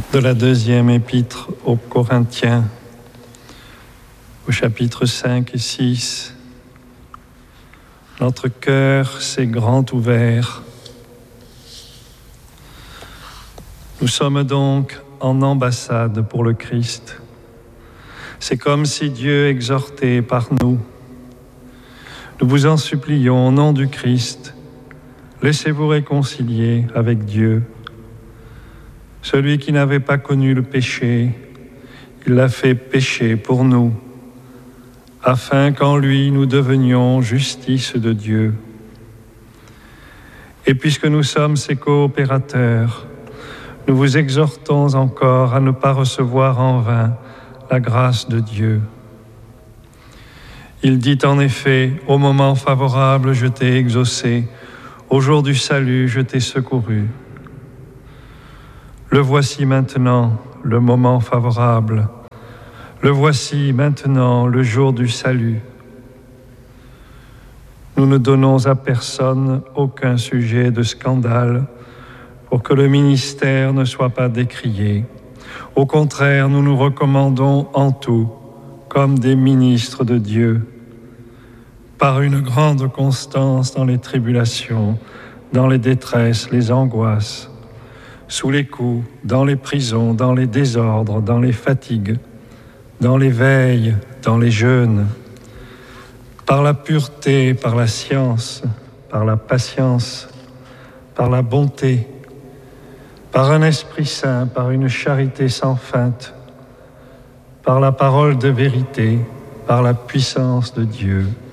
de la deuxième épître aux Corinthiens, au chapitre 5 et 6. Notre cœur s'est grand ouvert. Nous sommes donc en ambassade pour le Christ. C'est comme si Dieu exhortait par nous. Nous vous en supplions au nom du Christ, laissez-vous réconcilier avec Dieu. Celui qui n'avait pas connu le péché, il l'a fait pécher pour nous, afin qu'en lui nous devenions justice de Dieu. Et puisque nous sommes ses coopérateurs, nous vous exhortons encore à ne pas recevoir en vain la grâce de Dieu. Il dit en effet, au moment favorable, je t'ai exaucé, au jour du salut, je t'ai secouru. Le voici maintenant, le moment favorable. Le voici maintenant, le jour du salut. Nous ne donnons à personne aucun sujet de scandale pour que le ministère ne soit pas décrié. Au contraire, nous nous recommandons en tout comme des ministres de Dieu, par une grande constance dans les tribulations, dans les détresses, les angoisses, sous les coups, dans les prisons, dans les désordres, dans les fatigues, dans les veilles, dans les jeûnes, par la pureté, par la science, par la patience, par la bonté, par un esprit saint, par une charité sans feinte, par la parole de vérité, par la puissance de Dieu.